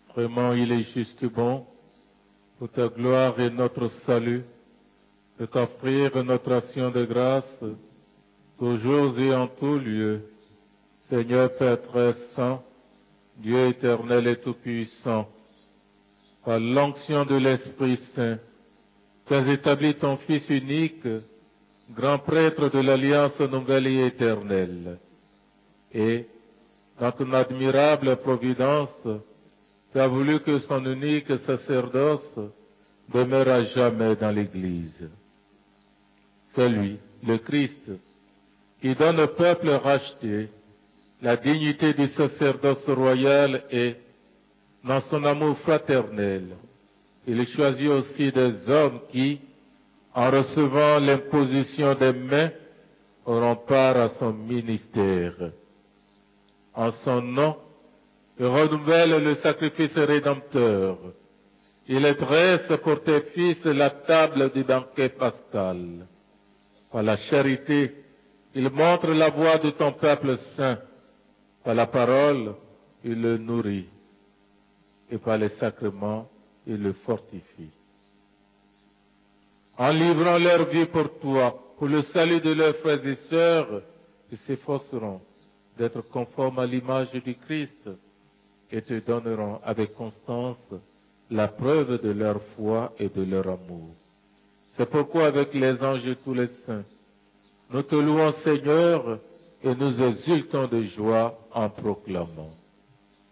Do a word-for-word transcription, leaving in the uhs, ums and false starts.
Vraiment, il est juste bon, pour ta gloire et notre salut, de t'offrir notre action de grâce, toujours et en tout lieu. Seigneur Père très saint, Dieu éternel et tout-puissant, par l'onction de l'Esprit Saint, tu as établi ton Fils unique, grand prêtre de l'Alliance nouvelle et éternelle. Et, dans ton admirable providence, tu as voulu que son unique sacerdoce demeure à jamais dans l'Église. C'est lui, le Christ, qui donne au peuple racheté la dignité du sacerdoce royal et, dans son amour fraternel, il choisit aussi des hommes qui, en recevant l'imposition des mains, auront part à son ministère. En son nom, il renouvelle le sacrifice rédempteur. Il dresse pour tes fils la table du banquet pascal. Par la charité, il montre la voie de ton peuple saint. Par la parole, il le nourrit. Et par les sacrements, il le fortifie. En livrant leur vie pour toi, pour le salut de leurs frères et sœurs, ils s'efforceront d'être conformes à l'image du Christ et te donneront avec constance la preuve de leur foi et de leur amour. C'est pourquoi avec les anges et tous les saints, nous te louons Seigneur et nous exultons de joie en proclamant.